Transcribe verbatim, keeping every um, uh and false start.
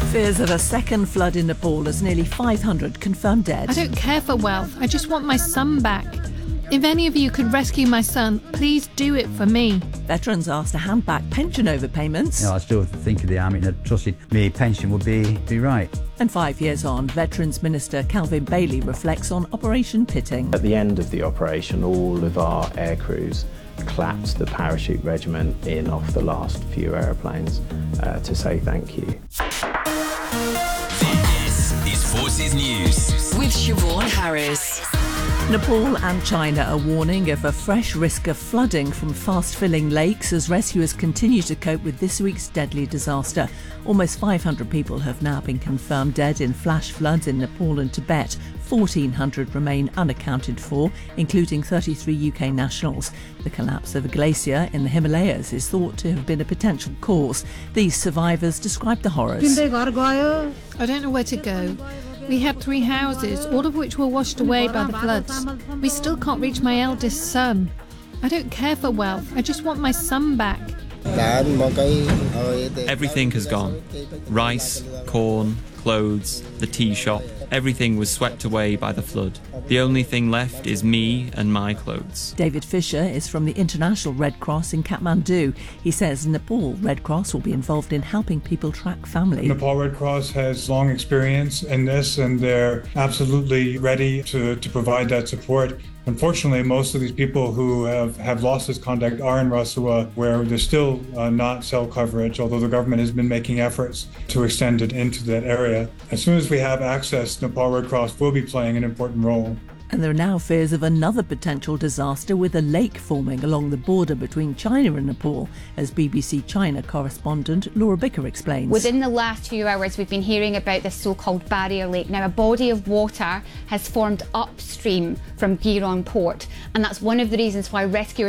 Fears of a second flood in Nepal as nearly five hundred confirmed dead. I don't care for wealth. I just want my son back. If any of you could rescue my son, please do it for me. Veterans asked to hand back pension overpayments. You know, I still think of the army and I trusted my pension would be, be right. And five years on, Veterans Minister Calvin Bailey reflects on Operation Pitting. At the end of the operation, all of our air crews clapped the parachute regiment in off the last few aeroplanes uh, to say thank you. This is Forces News with Siobhan Harris. Nepal and China are warning of a fresh risk of flooding from fast-filling lakes as rescuers continue to cope with this week's deadly disaster. Almost five hundred people have now been confirmed dead in flash floods in Nepal and Tibet. fourteen hundred remain unaccounted for, including thirty-three U K nationals. The collapse of a glacier in the Himalayas is thought to have been a potential cause. These survivors describe the horrors. I don't know where to go. We had three houses, all of which were washed away by the floods. We still can't reach my eldest son. I don't care for wealth. I just want my son back. Everything has gone. Rice, corn, clothes, the tea shop. Everything was swept away by the flood. The only thing left is me and my clothes. David Fisher is from the International Red Cross in Kathmandu. He says Nepal Red Cross will be involved in helping people track family. Nepal Red Cross has long experience in this and they're absolutely ready to, to provide that support. Unfortunately, most of these people who have, have lost this contact are in Rasua, where there's still uh, not cell coverage, although the government has been making efforts to extend it into that area. As soon as we have access, Nepal Red Cross will be playing an important role. And there are now fears of another potential disaster with a lake forming along the border between China and Nepal, as B B C China correspondent Laura Bicker explains. Within the last few hours, we've been hearing about this so-called barrier lake. Now, a body of water has formed upstream from Geelong Port, and that's one of the reasons why rescuers